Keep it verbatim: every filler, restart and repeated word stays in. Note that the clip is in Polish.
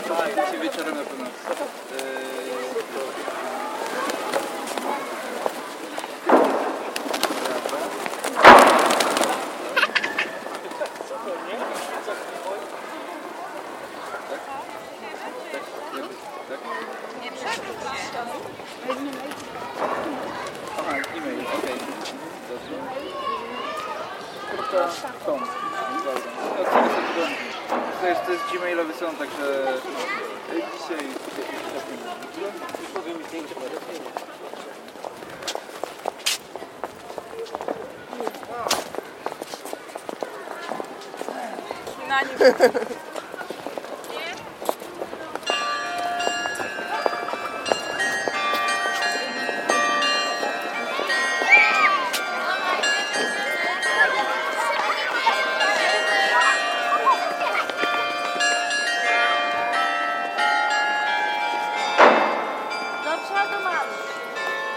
Tak, dzisiaj wieczorem na pewno. Nie przewróć się. Aha, e-mail, okej. Dobrze. Kropka com. Dobra. To jest, to jest gmailowy są, także dzisiaj... Na nim. Do przodu, mamy.